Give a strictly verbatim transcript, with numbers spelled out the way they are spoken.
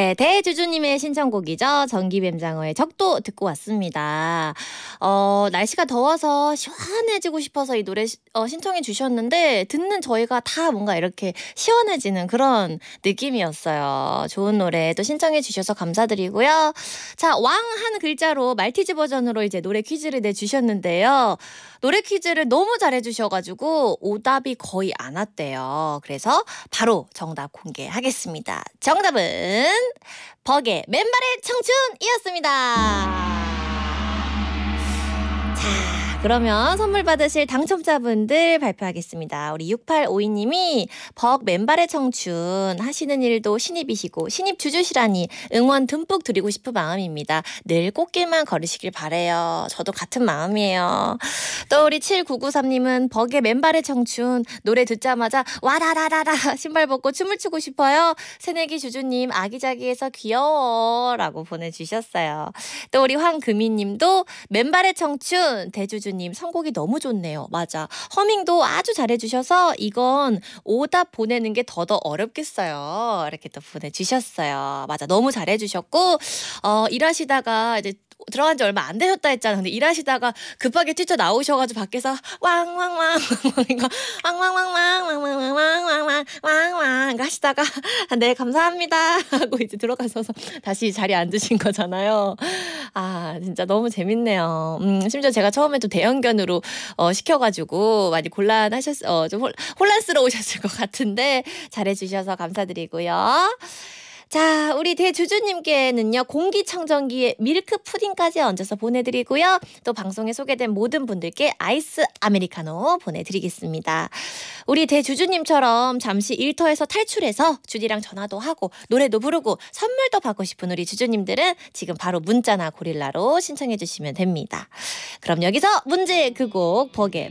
네, 대주주님의 신청곡이죠. 전기뱀장어의 적도 듣고 왔습니다. 어, 날씨가 더워서 시원해지고 싶어서 이 노래 시, 어, 신청해 주셨는데 듣는 저희가 다 뭔가 이렇게 시원해지는 그런 느낌이었어요. 좋은 노래 또 신청해 주셔서 감사드리고요. 자, 왕 한 글자로 말티즈 버전으로 이제 노래 퀴즈를 내주셨는데요. 노래 퀴즈를 너무 잘해주셔가지고 오답이 거의 안 왔대요. 그래서 바로 정답 공개하겠습니다. 정답은 버게 맨발의 청춘이었습니다. 자, 그러면 선물 받으실 당첨자분들 발표하겠습니다. 우리 육팔오이 님이 벅 맨발의 청춘 하시는 일도 신입이시고 신입 주주시라니 응원 듬뿍 드리고 싶은 마음입니다. 늘 꽃길만 걸으시길 바래요. 저도 같은 마음이에요. 또 우리 칠구구삼 님은 벅의 맨발의 청춘 노래 듣자마자 와라라라라 신발 벗고 춤을 추고 싶어요. 새내기 주주님 아기자기해서 귀여워 라고 보내주셨어요. 또 우리 황금희 님도 맨발의 청춘 대주주님 선곡이 너무 좋네요. 맞아. 허밍도 아주 잘해주셔서 이건 오답 보내는 게 더더 어렵겠어요. 이렇게 또 보내주셨어요. 맞아. 너무 잘해주셨고 어, 일하시다가 이제 들어간 지 얼마 안 되셨다 했잖아. 근데 일하시다가 급하게 뛰쳐 나오셔가지고 밖에서 왕왕왕 이거 왕왕왕왕왕왕왕왕왕왕왕 하시다가 네 감사합니다 하고 이제 들어가셔서 다시 자리에 앉으신 거잖아요. 아 진짜 너무 재밌네요. 음, 심지어 제가 처음에 또 대형견으로 어, 시켜가지고 많이 곤란하셨, 어, 좀 혼, 혼란스러우셨을 것 같은데 잘해주셔서 감사드리고요. 자, 우리 대주주님께는요, 공기청정기에 밀크 푸딩까지 얹어서 보내드리고요. 또 방송에 소개된 모든 분들께 아이스 아메리카노 보내드리겠습니다. 우리 대주주님처럼 잠시 일터에서 탈출해서 주디랑 전화도 하고 노래도 부르고 선물도 받고 싶은 우리 주주님들은 지금 바로 문자나 고릴라로 신청해 주시면 됩니다. 그럼 여기서 문제 그 곡 버게